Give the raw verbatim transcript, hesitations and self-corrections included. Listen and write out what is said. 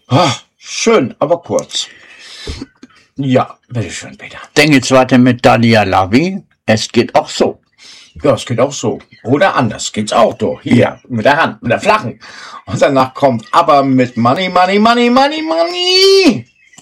Ah, schön, aber kurz. Ja, bitteschön, Peter. Denke zweite mit Dalia Lavi. Es geht auch so. Ja, es geht auch so. Oder anders geht's auch doch. Hier, mit der Hand, mit der flachen. Und danach kommt aber mit Money, Money, Money, Money, Money.